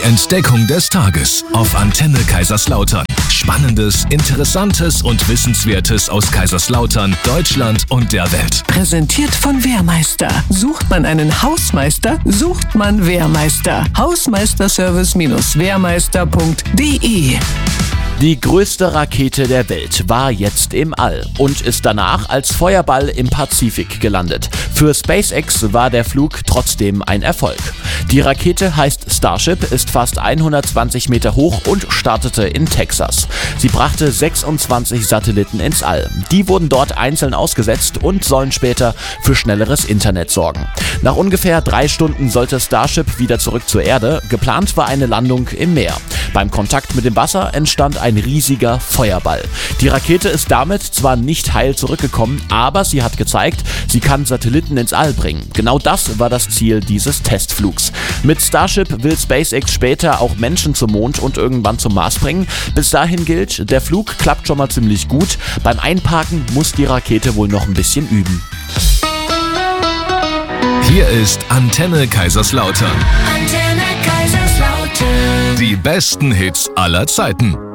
Entdeckung des Tages auf Antenne Kaiserslautern. Spannendes, Interessantes und Wissenswertes aus Kaiserslautern, Deutschland und der Welt. Präsentiert von Wehrmeister. Sucht man einen Hausmeister, sucht man Wehrmeister. Hausmeisterservice-wehrmeister.de. Die größte Rakete der Welt war jetzt im All und ist danach als Feuerball im Pazifik gelandet. Für SpaceX war der Flug trotzdem ein Erfolg. Die Rakete heißt Starship, ist fast 120 Meter hoch und startete in Texas. Sie brachte 26 Satelliten ins All. Die wurden dort einzeln ausgesetzt und sollen später für schnelleres Internet sorgen. Nach ungefähr 3 Stunden sollte Starship wieder zurück zur Erde. Geplant war eine Landung im Meer. Beim Kontakt mit dem Wasser entstand ein riesiger Feuerball. Die Rakete ist damit zwar nicht heil zurückgekommen, aber sie hat gezeigt, sie kann Satelliten ins All bringen. Genau das war das Ziel dieses Testflugs. Mit Starship will SpaceX später auch Menschen zum Mond und irgendwann zum Mars bringen. Bis dahin gilt, der Flug klappt schon mal ziemlich gut. Beim Einparken muss die Rakete wohl noch ein bisschen üben. Hier ist Antenne Kaiserslautern. Antenne Kaiserslautern. Die besten Hits aller Zeiten.